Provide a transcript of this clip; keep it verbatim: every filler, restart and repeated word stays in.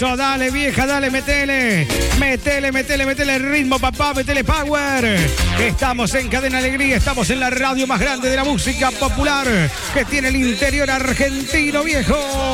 Eso, dale vieja, dale, metele. Metele, metele, metele el ritmo, papá, metele power. Estamos en Cadena Alegría, estamos en la radio más grande de la música popular que tiene el interior argentino, viejo.